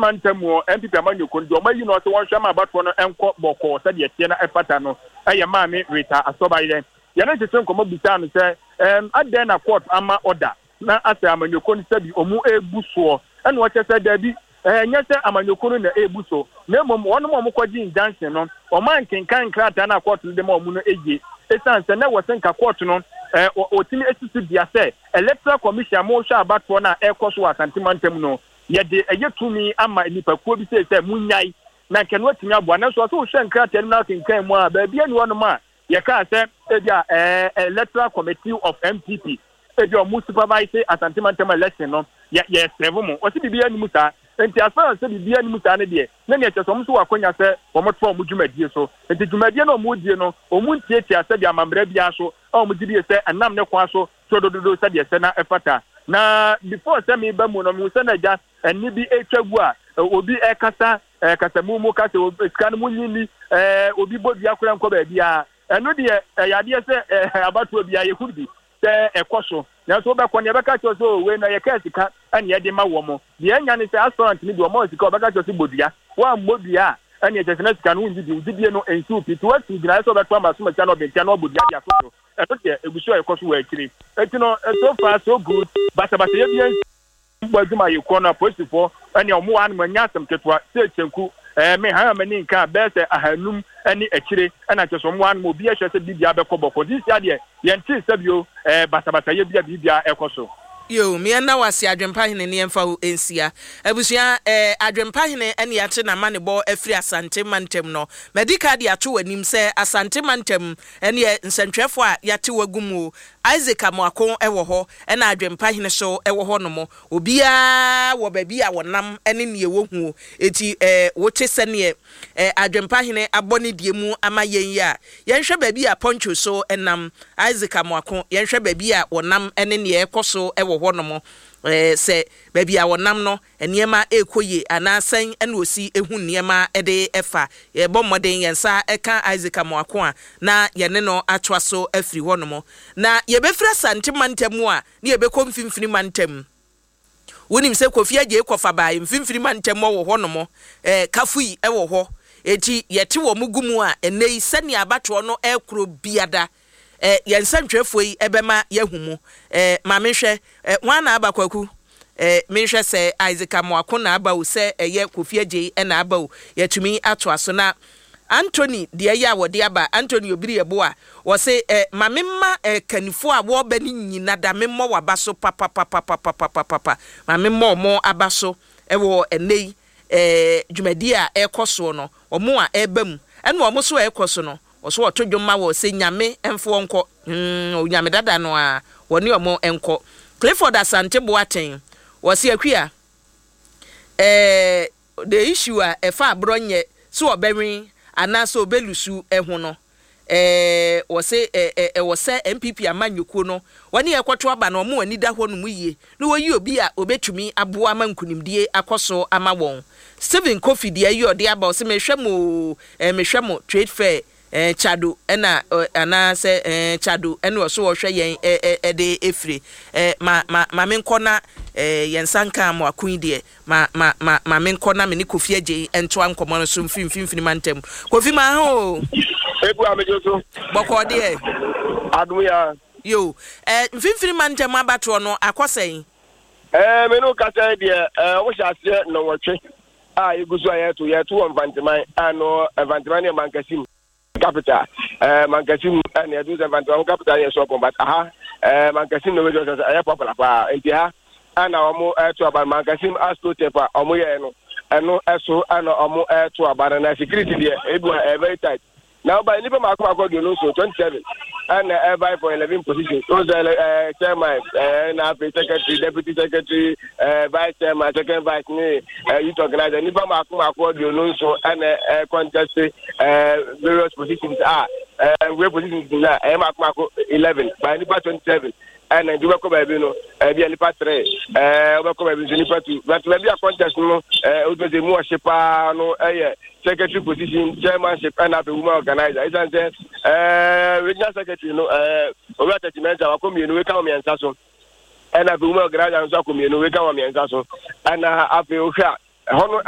Mantam or MPP Amanyoko, you know, one shama about one and court boko, said the Tiana Epatano, I am mammy, Rita, a so by then. Yana to come up and say, I then a court ama order. Now, as Amanyoko said, Omu e buso, and what I said, Debbie, yes, Amanyoko in the e buso. No more one more Mukwaji dancing, or man can crack and a court to the Momuno Egi. It's answer never think a court no. Or Timmy Dia say, Electoral Commission more sure about one air cost was antimantem no. Yet the a year to me, and my nipper could say, Munyai, na can what you have one else was so shank and nothing came more, baby, and one more. You can't say, Electoral Committee of MPP. If your most supervisor as antimantem election, no, yes, never more. What's it be any muta? And as far as the be any mutane there, then yet some to a conya say, or much for Mujumedia so, and the Jumediano Mudiano, or Muntia said, Yamambrebiaso, or Mudia said, and Nam Nequaso, so do said, yes, and Efata. Now, before Sammy Bamuno, Musana just, and maybe a Chagua, will be a Casa, Casamumo Casa, Scanamuni, will be both Yakuran Cobia, and no dear, idea say about to be a could be. A coso. Now, so back when you back at so when I catch the cat and Yadima Womo, the young is aspirant to me to a more to go back at Bodia, one Bodia, and yet as can win the Didiano and soup to what you guys so that one as much cannot be cannot be Yadia. I thought it was sure a cost way actually. You know, so far so good, but about the evidence was my corner post for and your one when Yasam Ketwa, Search and Cool. Me ha many ka best ahanum ani akire na cheso one mo bia hwese bibia be kobo for this year yenti sabio basabasa ye bibia ekoso yo me na wase adwempa hene ne emfa ensia abusua adwempa hene ene yate na manebo afri Asante Mantem no medical de ato wanim se Asante Mantem ene nsantwefo a yate wagumu Isaac Amoako ewo ho ena adwempa hene so ewo ho no mo obia wo ba bia wonam ene ne ewo hu eti wote sene adwempa hene abone diemu ama yen ya yenhwe ba bia poncho so enam Isaac Amoako yenhwe ba bia wonam ene ne ekoso ewo ho no mo se ba bia wonam no eniema ekoye anasan ene osi ehu niema ede efa ye bomoden yensa eka Isaac Amoako a na yene no atwa so afri ho no mo na yebefra Asante Mantem a ne yebekɔ mfimfini Mantem wonim se Kofi Agye kofa ba mfimfini Mantem wo ho no mo kafui wo ho eti yete wo mugumu a enei sane abato no ekro biada yensantwefo yi ebema yahumu ma menhwe wana abakwaku menhwe se Isaac Amoako na abawo se eye Kofi Agye na abawo yatumi ato aso na Anthony de ya wode aba Anthony obiri ebo a wo se mamemma kanifo a wo ba ni nyina da memmo wabaso papa mamemmo mo abaso ewo enei dwumadi a ekoso no omo a ebam ene omo so ekoso no oso otodwoma wo se nyame emfo onko onyame dada no a woni omo enko Clifford Asante Boateng wo se akua the issue a efa abronye so obewin anaso obelusu ehu no wo se wo se MPP Amanyoko no woni ekoto aba no mo ani da ho no mu yie no wo yi obi a obetumi aboa amankunimdie akoso ama won Stephen Kofi de ayi ode aba o se mehwemo trade fair chado ena ana se chado ene wo so wo hwe yen de efre ma menkona yensanka mo akun de ma menkona me ni Kofi Agye ento ankomo no so mfimfini Mantem Kofi ma ho ebu amejoso boko de aduya yo mfimfini Mantem abato no akosen me no kasa de wo hyase no wotwe igusu ayeto Mvanteman ano Mvanteman e Mankasim capital Mankasim and you do the Mvanteman capital yes so but Mankasim no we just aye popular pa enti ha ana omo to aba Mankasim asto tepa omo ye no eno eso ana omo to aba na security there ebu very tight now by nipa makoma do no so 27 and by for 11 positions those chairman na secretary deputy secretary vice chairman second vice youth organizer nipa makoma do no so and contest various positions we positions na makoma 11 by nipa 27 and do we come baby no be nipa 3 we come baby nipa 2 but we be a contest no we dey mo shepa no secretary position chairmanship and the woman organizer is regional secretary no over 30 minutes I come here no we can me answer so and the woman organizer so come here no we can me answer so and I feel